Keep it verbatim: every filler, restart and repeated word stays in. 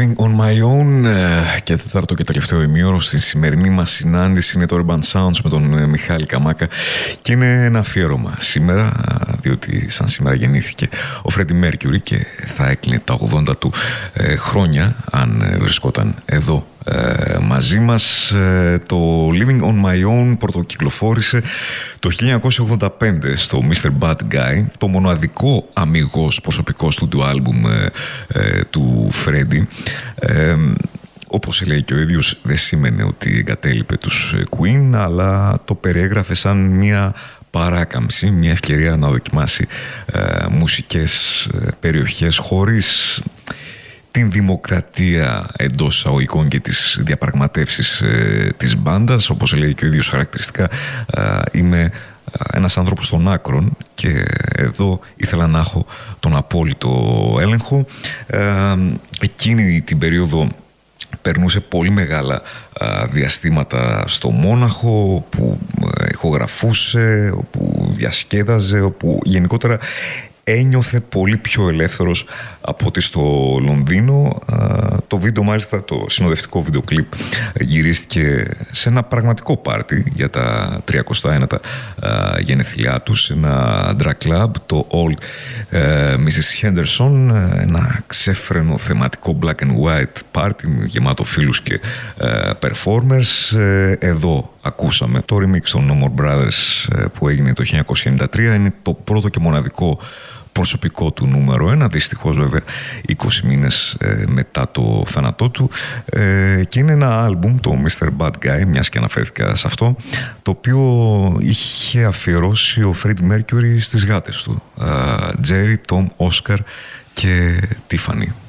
Living on my own και τέταρτο και τελευταίο ημίωρο στην σημερινή μας συνάντηση είναι το Urban Sounds με τον Μιχάλη Καμάκα και είναι ένα αφιέρωμα σήμερα, διότι σαν σήμερα γεννήθηκε ο Φρέντι Μέρκιουρι και θα έκλεινε τα ογδόντα του ε, χρόνια αν βρισκόταν εδώ ε, μαζί μας. Ε, το Living on my own πρωτοκυκλοφόρησε το χίλια εννιακόσια ογδόντα πέντε στο μίστερ Bad Guy, το μοναδικό αμιγώς προσωπικό στούντιο άλμπουμ ε, ε, του Φρέντι. Ε, όπως λέει και ο ίδιος, δεν σήμαινε ότι εγκατέλειπε τους Queen, αλλά το περιέγραφε σαν μια παράκαμψη, μια ευκαιρία να δοκιμάσει ε, μουσικές ε, περιοχές χωρίς την δημοκρατία εντός εισαγωγικών και τις διαπραγματεύσεις ε, της μπάντας. Όπως λέει και ο ίδιος χαρακτηριστικά, ε, είμαι ένας άνθρωπος των άκρων και εδώ ήθελα να έχω τον απόλυτο έλεγχο. Ε, εκείνη την περίοδο περνούσε πολύ μεγάλα α, διαστήματα στο Μόναχο, όπου ηχογραφούσε, όπου διασκέδαζε, όπου γενικότερα ένιωθε πολύ πιο ελεύθερος από ότι στο Λονδίνο. Το βίντεο, μάλιστα, το συνοδευτικό βίντεο κλιπ γυρίστηκε σε ένα πραγματικό πάρτι για τα τριακοστά ένατα γενεθλιά του, σε ένα drag club, το Old μίσις Henderson, ένα ξέφρενο θεματικό black and white πάρτι γεμάτο φίλους και performers. Εδώ ακούσαμε το remix των No More Brothers που έγινε το χίλια εννιακόσια ενενήντα τρία. Είναι το πρώτο και μοναδικό προσωπικό του νούμερο ένα, δυστυχώς βέβαια είκοσι μήνες ε, μετά το θάνατό του, ε, και είναι ένα άλμπουμ, το μίστερ Bad Guy, μιας και αναφέρθηκα σε αυτό, το οποίο είχε αφιερώσει ο Freddie Mercury στις γάτες του, Jerry, Tom, Oscar και Tiffany.